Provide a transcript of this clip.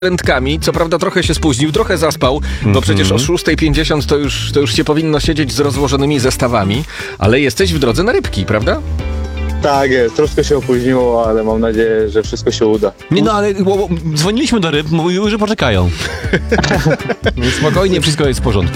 prędkami. Co prawda trochę się spóźnił, trochę zaspał, bo przecież o 6:50 to już się powinno siedzieć z rozłożonymi zestawami, ale jesteś w drodze na rybki, prawda? Tak jest, troszkę się opóźniło, ale mam nadzieję, że wszystko się uda. Nie no, ale dzwoniliśmy do ryb, mówiły, że poczekają. Spokojnie, wszystko jest w porządku.